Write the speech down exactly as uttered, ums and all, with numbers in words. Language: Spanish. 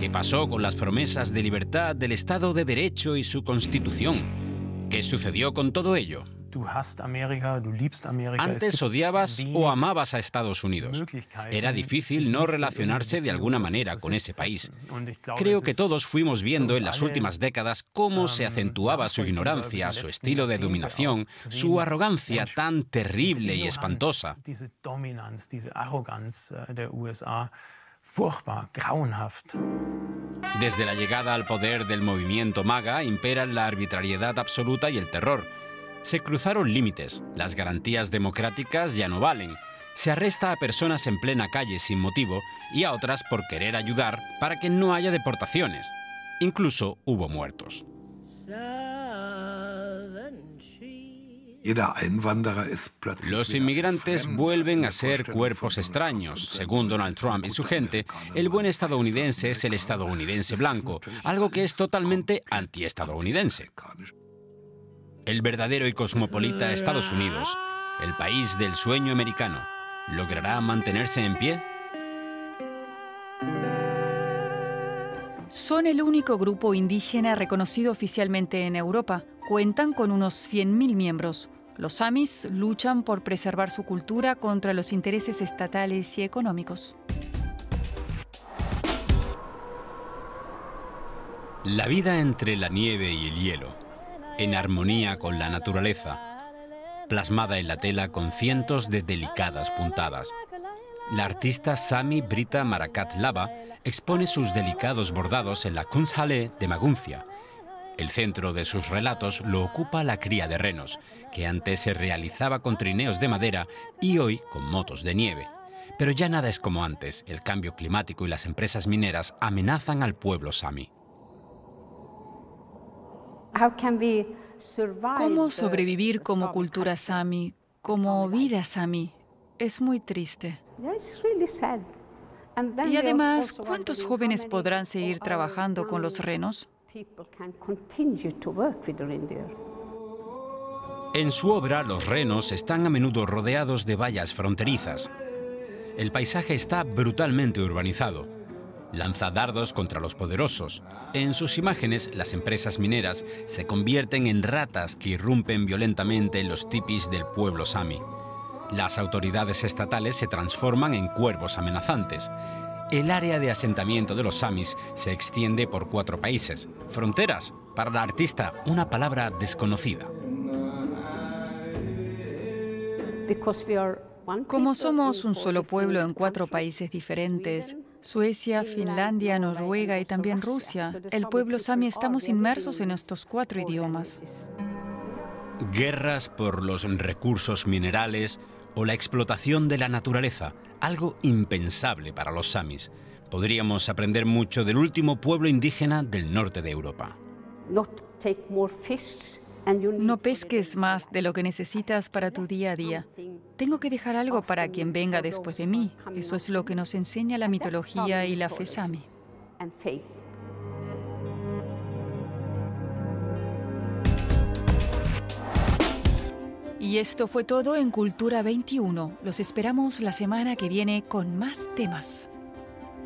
¿Qué pasó con las promesas de libertad del Estado de Derecho y su Constitución? ¿Qué sucedió con todo ello? Antes odiabas o amabas a Estados Unidos. Era difícil no relacionarse de alguna manera con ese país. Creo que todos fuimos viendo en las últimas décadas cómo se acentuaba su ignorancia, su estilo de dominación, su arrogancia tan terrible y espantosa. Desde la llegada al poder del movimiento MAGA imperan la arbitrariedad absoluta y el terror. Se cruzaron límites, las garantías democráticas ya no valen. Se arresta a personas en plena calle sin motivo y a otras por querer ayudar para que no haya deportaciones. Incluso hubo muertos. Los inmigrantes vuelven a ser cuerpos extraños. Según Donald Trump y su gente, el buen estadounidense es el estadounidense blanco, algo que es totalmente antiestadounidense. El verdadero y cosmopolita Estados Unidos, el país del sueño americano, ¿logrará mantenerse en pie? Son el único grupo indígena reconocido oficialmente en Europa. Cuentan con unos cien mil miembros. Los samis luchan por preservar su cultura contra los intereses estatales y económicos. La vida entre la nieve y el hielo, en armonía con la naturaleza, plasmada en la tela con cientos de delicadas puntadas. La artista Sami Brita Marakat Lava expone sus delicados bordados en la Kunsthalle de Maguncia. El centro de sus relatos lo ocupa la cría de renos, que antes se realizaba con trineos de madera y hoy con motos de nieve. Pero ya nada es como antes. El cambio climático y las empresas mineras amenazan al pueblo sami. ¿Cómo sobrevivir como cultura sami, como vida sami? Es muy triste. Y además, ¿cuántos jóvenes podrán seguir trabajando con los renos? En su obra, los renos están a menudo rodeados de vallas fronterizas. El paisaje está brutalmente urbanizado. Lanza dardos contra los poderosos. En sus imágenes, las empresas mineras se convierten en ratas que irrumpen violentamente en los tipis del pueblo sami. Las autoridades estatales se transforman en cuervos amenazantes. El área de asentamiento de los samis se extiende por cuatro países. Fronteras, para la artista, una palabra desconocida. Como somos un solo pueblo en cuatro países diferentes, Suecia, Finlandia, Noruega y también Rusia, el pueblo sami estamos inmersos en estos cuatro idiomas. Guerras por los recursos minerales o la explotación de la naturaleza, algo impensable para los samis. Podríamos aprender mucho del último pueblo indígena del norte de Europa. No pesques más de lo que necesitas para tu día a día. Tengo que dejar algo para quien venga después de mí. Eso es lo que nos enseña la mitología y la fe sami. Y esto fue todo en Cultura veintiuno. Los esperamos la semana que viene con más temas.